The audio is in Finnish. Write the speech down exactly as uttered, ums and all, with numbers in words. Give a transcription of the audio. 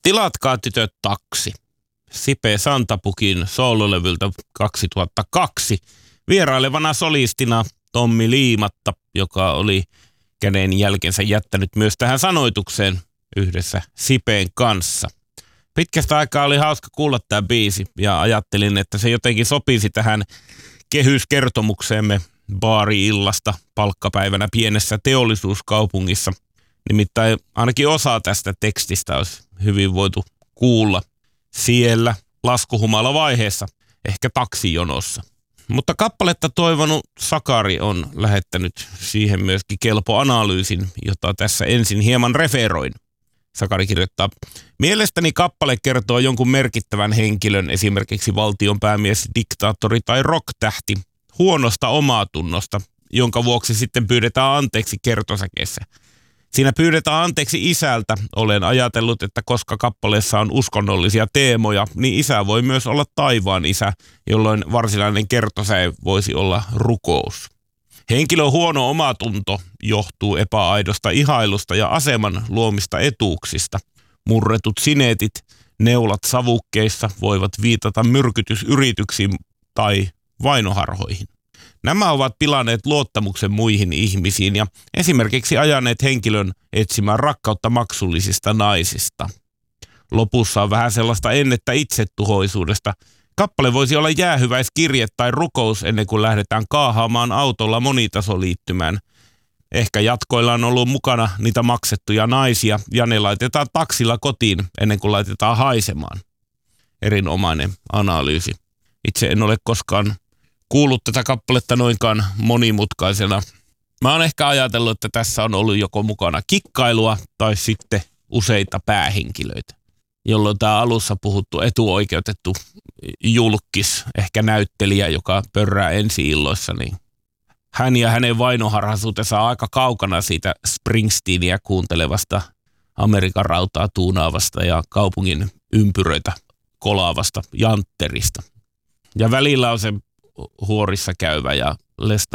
Tilatkaa tytöt taksi. Sipe Santapukin soololevyltä kaksituhattakaksi. Vierailevana solistina Tommi Liimatta, joka oli käden jälkensä jättänyt myös tähän sanoitukseen yhdessä Sipeen kanssa. Pitkästä aikaa oli hauska kuulla tämä biisi ja ajattelin, että se jotenkin sopisi tähän kehyskertomukseemme baari-illasta palkkapäivänä pienessä teollisuuskaupungissa. Nimittäin ainakin osa tästä tekstistä olisi hyvin voitu kuulla siellä laskuhumalavaiheessa, ehkä taksijonossa. Mutta kappaletta toivonut Sakari on lähettänyt siihen myöskin kelpo analyysin, jota tässä ensin hieman referoin. Sakari kirjoittaa, mielestäni kappale kertoo jonkun merkittävän henkilön, esimerkiksi valtionpäämies, diktaattori tai rock-tähti, huonosta omaatunnosta, jonka vuoksi sitten pyydetään anteeksi kertosäkeessä. Siinä pyydetään anteeksi isältä. Olen ajatellut, että koska kappaleessa on uskonnollisia teemoja, niin isä voi myös olla taivaan isä, jolloin varsinainen kertosäe voisi olla rukous. Henkilön huono omatunto johtuu epäaidosta ihailusta ja aseman luomista etuuksista. Murretut sineetit, neulat savukkeissa voivat viitata myrkytysyrityksiin tai vainoharhoihin. Nämä ovat pilanneet luottamuksen muihin ihmisiin ja esimerkiksi ajaneet henkilön etsimään rakkautta maksullisista naisista. Lopussa on vähän sellaista ennettä itsetuhoisuudesta. Kappale voisi olla jäähyväiskirje tai rukous ennen kuin lähdetään kaahaamaan autolla monitasoliittymään. Ehkä jatkoilla on ollut mukana niitä maksettuja naisia ja ne laitetaan taksilla kotiin ennen kuin laitetaan haisemaan. Erinomainen analyysi. Itse en ole koskaan kuullut tätä kappaletta noinkaan monimutkaisena. Mä oon ehkä ajatellut, että tässä on ollut joko mukana kikkailua tai sitten useita päähenkilöitä, jolloin tämä alussa puhuttu etuoikeutettu julkis, ehkä näyttelijä, joka pörrää ensi-illoissa, niin hän ja hänen vainoharhaisuutensa on aika kaukana siitä Springsteenia kuuntelevasta, Amerikan rautaa tuunaavasta ja kaupungin ympyröitä kolaavasta jantterista. Ja välillä on se huorissa käyvä ja